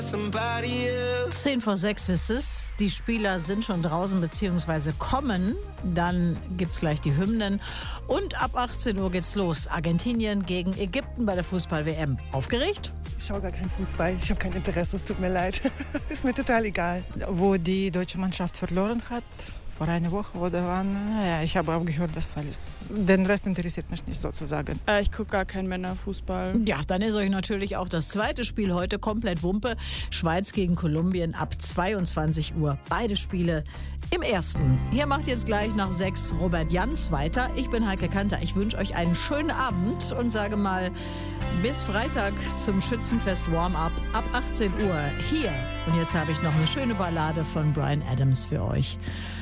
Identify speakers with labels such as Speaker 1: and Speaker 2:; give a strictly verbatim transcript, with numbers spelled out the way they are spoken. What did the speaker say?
Speaker 1: Zehn vor sechs ist es. Die Spieler sind schon draußen bzw. kommen. Dann gibt es gleich die Hymnen. Und ab achtzehn Uhr geht's los. Argentinien gegen Ägypten bei der Fußball-W M. Aufgeregt?
Speaker 2: Ich schaue gar keinen Fußball. Ich habe kein Interesse. Es tut mir leid. Ist mir total egal.
Speaker 3: Wo die deutsche Mannschaft verloren hat, vor einer Woche oder wann, ja, ich habe aufgehört, das alles. Den Rest interessiert mich nicht sozusagen.
Speaker 4: Äh, ich gucke gar keinen Männerfußball.
Speaker 1: Ja, dann ist euch natürlich auch das zweite Spiel heute komplett Wumpe. Schweiz gegen Kolumbien ab zweiundzwanzig Uhr. Beide Spiele im ersten. Hier macht jetzt gleich nach sechs Robert Jans weiter. Ich bin Heike Kanter. Ich wünsche euch einen schönen Abend und sage mal bis Freitag zum Schützenfest Warm-Up ab achtzehn Uhr hier. Und jetzt habe ich noch eine schöne Ballade von Bryan Adams für euch.